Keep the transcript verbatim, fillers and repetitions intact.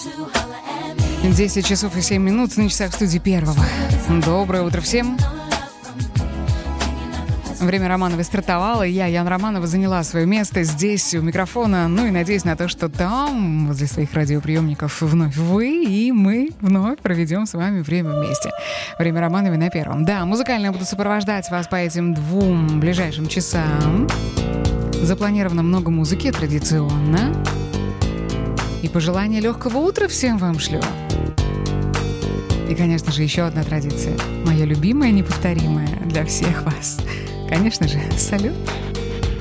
десять часов и семь минут на часах студии Первого. Доброе утро всем. Время Романовой стартовало, и я, Яна Романова, заняла свое место здесь, у микрофона. Ну и надеюсь на то, что там, возле своих радиоприемников, вновь вы и мы вновь проведем с вами время вместе. Время Романовой на Первом. Да, музыкально я буду сопровождать вас по этим двум ближайшим часам. Запланировано много музыки традиционно. И пожелание легкого утра всем вам шлю. И, конечно же, еще одна традиция. Моя любимая, неповторимая для всех вас. Конечно же, салют.